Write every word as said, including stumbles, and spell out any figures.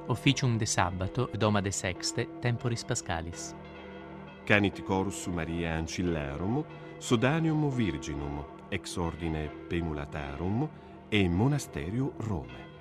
officium de sabbato, doma de sexte, temporis pascalis. Canit corus Maria Ancillarum, Sodanium Virginum, ex ordine Pemulatarum, e Monasterio Rome.